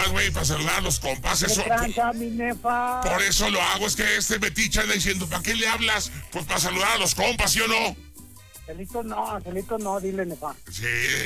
güey, para saludar a los compas. Eso, tranza, mi nefa? por eso lo hago, es que este metiche anda diciendo, ¿para qué le hablas? Pues para saludar a los compas, ¿sí o no? Celito no, dile, nefa. Sí,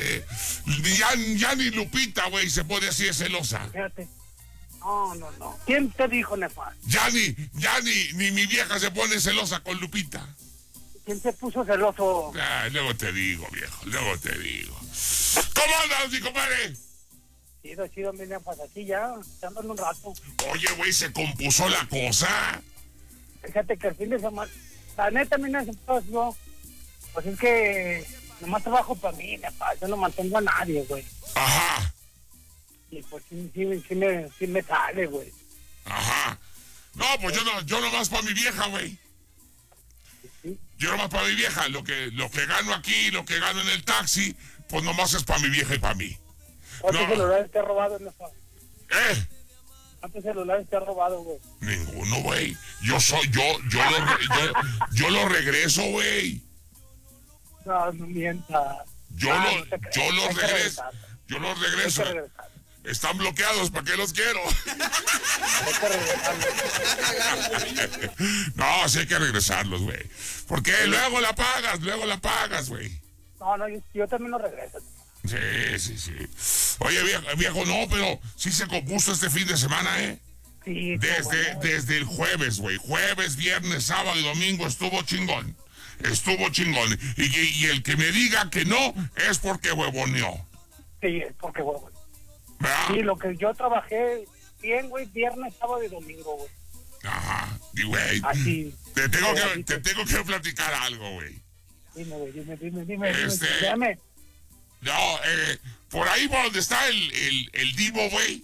ya ni Lupita, güey, se pone así de celosa. Fíjate. No. ¿Quién te dijo, nefa? Ya ni mi vieja se pone celosa con Lupita. ¿Quién se puso celoso? Luego te digo, viejo, luego te digo. ¿Cómo andas, mi compadre? Chido, mi nefa, aquí ya, echándole un rato. Oye, güey, se compuso la cosa. Fíjate que el fin de semana, la neta, mi nefa, pues es que nomás trabajo para mí, nefa, yo no mantengo a nadie, güey. Ajá. Y pues sí me sale, güey. Ajá. No, pues yo nomás para mi vieja, güey. Sí. Yo nomás para mi vieja. Lo que gano aquí, lo que gano en el taxi, pues nomás es para mi vieja y para mí. ¿Cuántos celulares te ha robado, nefa? ¿Cuántos celulares te ha robado, güey? Ninguno, güey. Yo lo regreso, güey. No mientas. Yo los regreso. Están bloqueados, ¿para qué los quiero? No, sí hay que regresarlos, güey. Porque luego la pagas, güey. No, yo también lo regreso. Sí. Oye, viejo, no, pero sí se compuso este fin de semana, ¿eh? Sí. Desde el jueves, güey. Jueves, viernes, sábado y domingo estuvo chingón. Y el que me diga que no es porque huevoneó. Sí, es porque huevo. ¿Verdad? Sí, lo que yo trabajé bien, güey, viernes, sábado y domingo, güey. Ajá, y güey. Así. Te tengo que platicar algo, güey. Dime, güey, dime. Dígame. No, por ahí por donde está el Divo, güey.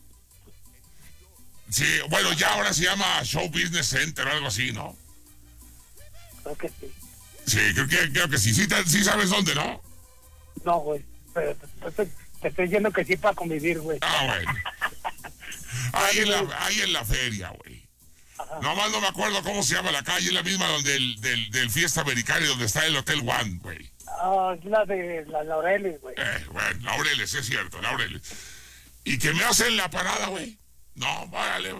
Sí, bueno, ya ahora se llama Show Business Center o algo así, ¿no? Creo que sí. Sí, creo que sí. Sí sabes dónde, ¿no? No, güey, pero te estoy diciendo que sí para convivir, güey. Bueno. Ahí en la feria, güey. Nomás no me acuerdo cómo se llama la calle, es la misma donde del Fiesta Americana y donde está el Hotel One, güey. Es la de las Laureles, güey. Bueno, Laureles, es cierto, Laureles. Y que me hacen la parada, güey. No, vale.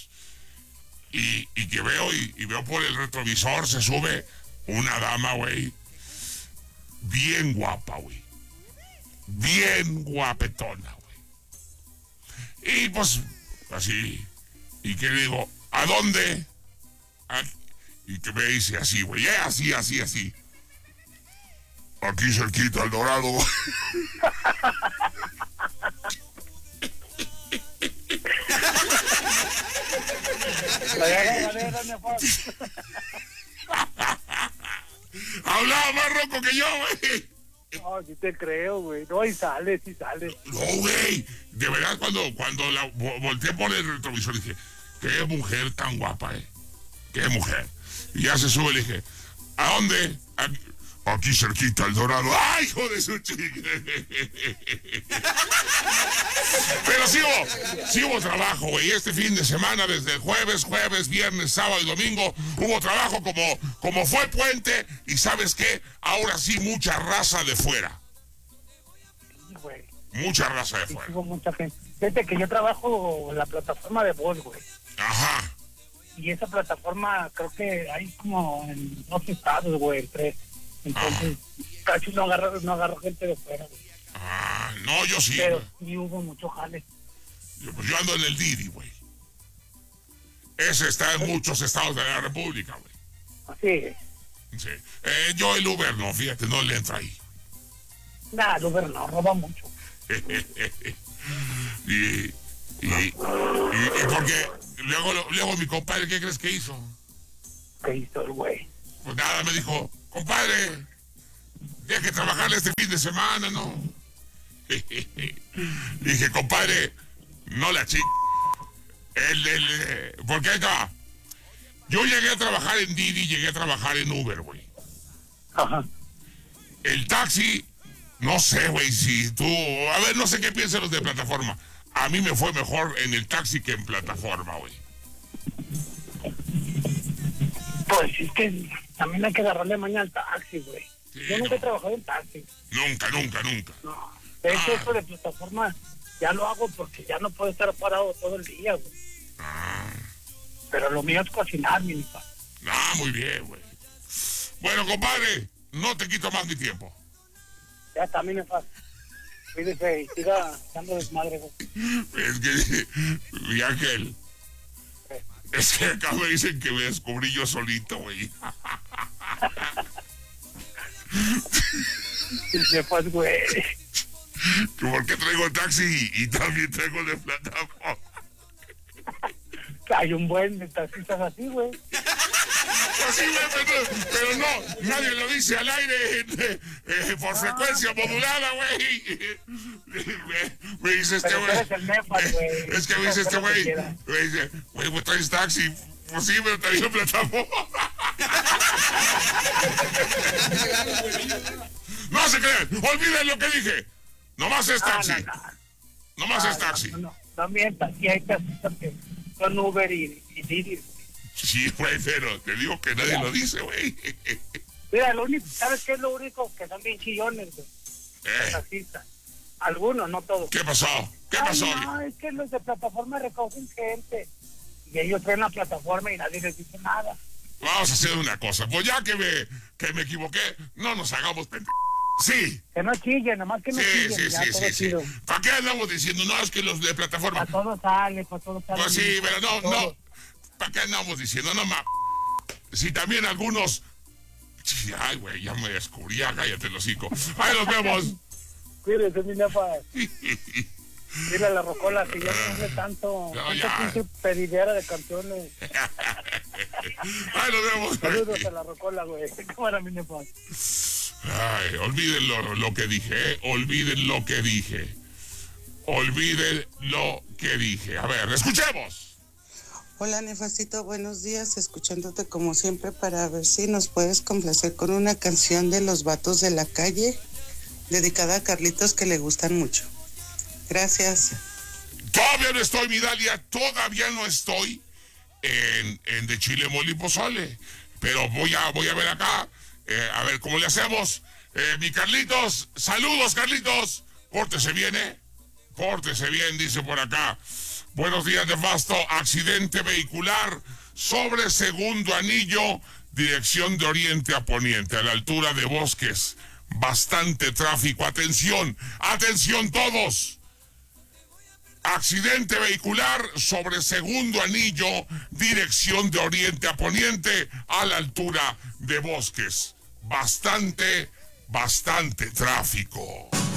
Y que veo por el retrovisor, se sube una dama, güey. Bien guapa, güey. Bien guapetona, güey. Y pues, así. Y que le digo, ¿a dónde? Y que me dice así, güey. Así. Aquí cerquita, al Dorado. Hablaba más roco que yo, güey. No, sí te creo, güey. No, y sale. No, güey. De verdad, cuando la volteé por el retrovisor, dije, qué mujer tan guapa, qué mujer. Y ya se sube y le dije, ¿a dónde? Aquí cerquita, el Dorado. ¡Ay, hijo de su chica! Pero sí hubo trabajo, güey. Este fin de semana, desde el jueves, viernes, sábado y domingo, hubo trabajo como fue puente. Y ¿sabes qué? Ahora sí, mucha raza de fuera. Sí, güey. Mucha raza de Sí, fuera. hubo mucha gente. Fíjate que yo trabajo en la plataforma de voz, güey. Ajá. Y esa plataforma creo que hay como en 2 estados, güey, en 3. Entonces, casi no agarro gente de fuera, güey. No, yo sí. Pero sí hubo mucho jale. Yo ando en el Didi, güey. Ese está en muchos estados de la República, güey. Así. Sí. Yo el Uber no, fíjate, no le entra ahí. Nah, el Uber no, roba mucho. y porque luego mi compadre, ¿qué crees que hizo? ¿Qué hizo el güey? Pues nada, me dijo, compadre, tienes que trabajar este fin de semana, ¿no? Dije, compadre, no la chica. Porque ahí está. Yo llegué a trabajar en Didi, llegué a trabajar en Uber, güey. Ajá. El taxi, no sé, güey, si tú... A ver, no sé qué piensan los de plataforma. A mí me fue mejor en el taxi que en plataforma, güey. Pues es que también hay que agarrarle mañana al taxi, güey. Sí, yo nunca he trabajado en taxi. Nunca. No. De hecho, eso de plataforma, ya lo hago porque ya no puedo estar parado todo el día, güey. Pero lo mío es cocinar, mi hija. Muy bien, güey. Bueno, compadre, no te quito más mi tiempo. Ya también es fácil. Cuídese y siga dando desmadre, güey. Es que, mi Ángel, es que acá me dicen que me descubrí yo solito, güey. Y se fue, güey. ¿Por qué traigo el taxi y también traigo de plataforma? Hay un buen de taxistas así, güey. Pues sí, pero no, nadie lo dice al aire por frecuencia modulada, güey. Me dice este güey. Es que me dice este güey. Me dice, güey, pues traes taxi. Pues sí, pero traigo plataforma. No se crean, olviden lo que dije. Nomás es taxi. Nomás es taxi. No mientas, sí hay taxistas que son Uber y Didi. Sí, güey, pero te digo que nadie lo dice, güey. Mira, lo único, ¿sabes qué es lo único? Que son bien chillones, güey. Los taxistas. Algunos, no todos. ¿Qué pasó? ¿Qué pasó? No, es que los de plataforma recogen gente. Y ellos traen la plataforma y nadie les dice nada. Vamos a hacer una cosa. Pues ya que me equivoqué, no nos hagamos pendejos. Sí. Que no chillen, nomás que no chillen. Sí. ¿Para qué andamos diciendo? No, es que los de plataforma. Para todo sale. Pues sí, pero no. ¿Para qué andamos diciendo? No, si también algunos... Ay, güey, ya me descubrí. Cállate el hocico. Ahí nos vemos. Cuídese, mi nefa. Dile a la Rocola que ya no hace tanto. Pinche pedidera de canciones. Ahí nos vemos. Saludos a la Rocola, güey. Cámara, mi nefa. Ay, olviden lo que dije, Olviden lo que dije. Olviden lo que dije. A ver, escuchemos. Hola, Nefacito, buenos días. Escuchándote como siempre para ver si nos puedes complacer con una canción de Los Vatos de la Calle, dedicada a Carlitos, que le gustan mucho. Gracias. Todavía no estoy, mi Dalia, todavía no estoy en de Chile, mole y pozole. Pero voy a ver acá, a ver cómo le hacemos. Mi Carlitos, saludos, Carlitos. Pórtese bien, Pórtese bien, dice por acá. Buenos días, nefasto. Accidente vehicular sobre segundo anillo, dirección de oriente a poniente, a la altura de Bosques. Bastante tráfico. Atención todos. Accidente vehicular sobre segundo anillo, dirección de oriente a poniente, a la altura de Bosques. Bastante tráfico.